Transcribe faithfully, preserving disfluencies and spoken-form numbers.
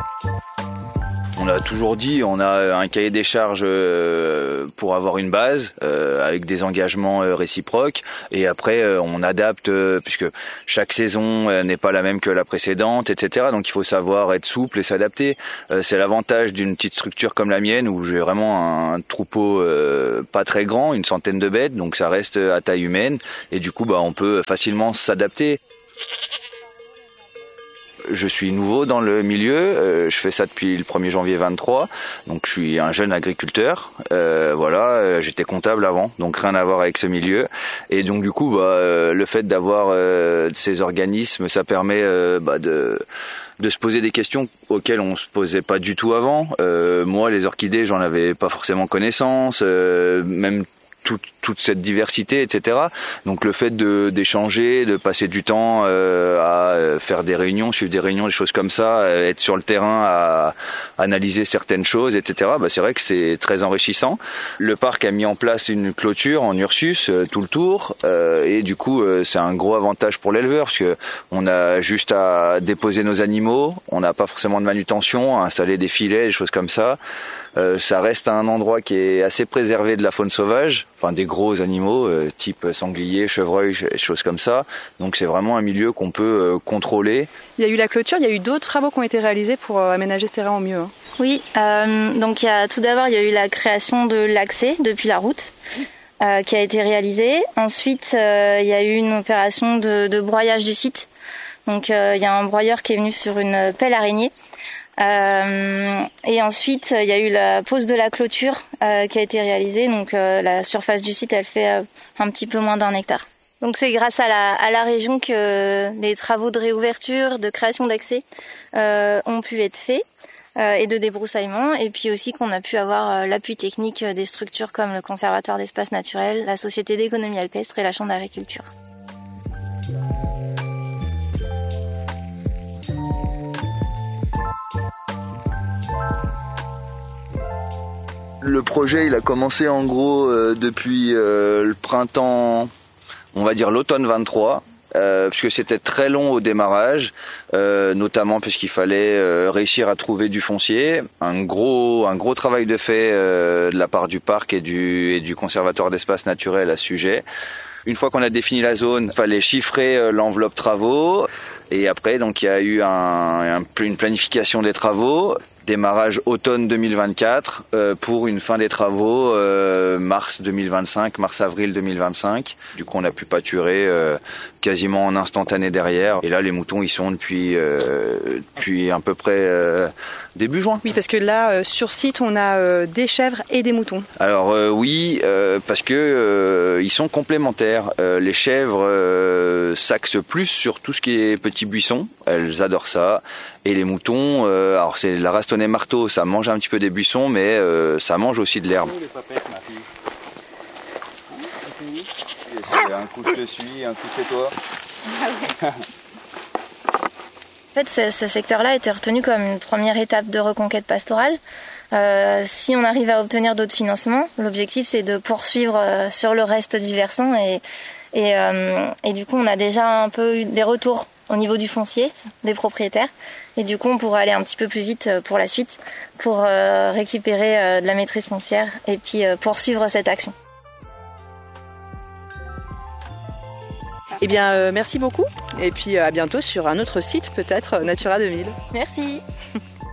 On a toujours dit, on a un cahier des charges pour avoir une base avec des engagements réciproques et après on adapte puisque chaque saison n'est pas la même que la précédente, et cetera. Donc il faut savoir être souple et s'adapter. C'est l'avantage d'une petite structure comme la mienne où j'ai vraiment un troupeau pas très grand, une centaine de bêtes, donc ça reste à taille humaine et du coup bah on peut facilement s'adapter. Je suis nouveau dans le milieu, euh, je fais ça depuis le premier janvier vingt-trois, donc je suis un jeune agriculteur, euh, voilà, euh, j'étais comptable avant, donc rien à voir avec ce milieu, et donc du coup, bah, euh, le fait d'avoir euh, ces organismes, ça permet euh, bah, de de se poser des questions auxquelles on se posait pas du tout avant. Euh, moi, les orchidées, j'en avais pas forcément connaissance, euh, même Toute, toute cette diversité, et cetera. Donc le fait de d'échanger, de passer du temps euh, à faire des réunions, suivre des réunions, des choses comme ça, être sur le terrain à analyser certaines choses, et cetera. Bah, c'est vrai que c'est très enrichissant. Le parc a mis en place une clôture en Ursus euh, tout le tour, euh, et du coup euh, c'est un gros avantage pour l'éleveur parce que on a juste à déposer nos animaux, on n'a pas forcément de manutention, à installer des filets, des choses comme ça. Euh, ça reste un endroit qui est assez préservé de la faune sauvage, enfin des gros animaux euh, type sanglier, chevreuil, choses comme ça. Donc c'est vraiment un milieu qu'on peut euh, contrôler. Il y a eu la clôture, il y a eu d'autres travaux qui ont été réalisés pour euh, aménager ce terrain au mieux. Hein. Oui, euh, donc il y a, tout d'abord il y a eu la création de l'accès depuis la route euh, qui a été réalisée. Ensuite euh, il y a eu une opération de, de broyage du site. Donc euh, il y a un broyeur qui est venu sur une pelle araignée. Euh, et ensuite, il y a eu la pose de la clôture euh, qui a été réalisée. Donc, euh, la surface du site, elle fait euh, un petit peu moins d'un hectare. Donc, c'est grâce à la, à la région que les travaux de réouverture, de création d'accès euh, ont pu être faits euh, et de débroussaillement. Et puis aussi qu'on a pu avoir euh, l'appui technique des structures comme le Conservatoire d'espaces naturels, la Société d'économie alpestre et la Chambre d'agriculture. Le projet, il a commencé en gros euh, depuis euh, le printemps, on va dire l'automne vingt-trois, euh, puisque c'était très long au démarrage, euh, notamment puisqu'il fallait euh, réussir à trouver du foncier. Un gros, un gros travail de fait euh, de la part du parc et du, et du Conservatoire d'espaces naturels à ce sujet. Une fois qu'on a défini la zone, il fallait chiffrer euh, l'enveloppe travaux. Et après, donc il y a eu un, un, une planification des travaux. Démarrage automne deux mille vingt-quatre euh, pour une fin des travaux euh, mars deux mille vingt-cinq, mars-avril deux mille vingt-cinq. Du coup, on a pu pâturer euh, quasiment en instantané derrière. Et là, les moutons, ils sont depuis, euh, depuis à peu près euh, début juin. Oui, parce que là, euh, sur site, on a euh, des chèvres et des moutons. Alors euh, oui, euh, parce que euh, ils sont complémentaires. Euh, les chèvres euh, s'axent plus sur tout ce qui est petits buissons. Elles adorent ça. Et les moutons, euh, alors c'est la rastonnée marteau, ça mange un petit peu des buissons, mais euh, ça mange aussi de l'herbe. Un coup je te suis, un coup c'est toi. En fait, ce, ce secteur-là a été retenu comme une première étape de reconquête pastorale. Euh, si on arrive à obtenir d'autres financements, l'objectif c'est de poursuivre euh, sur le reste du versant et, et, euh, et du coup on a déjà un peu eu des retours au niveau du foncier des propriétaires et du coup on pourrait aller un petit peu plus vite pour la suite pour euh, récupérer euh, de la maîtrise foncière et puis euh, poursuivre cette action. Eh bien euh, merci beaucoup et puis euh, à bientôt sur un autre site peut-être Natura deux mille. Merci.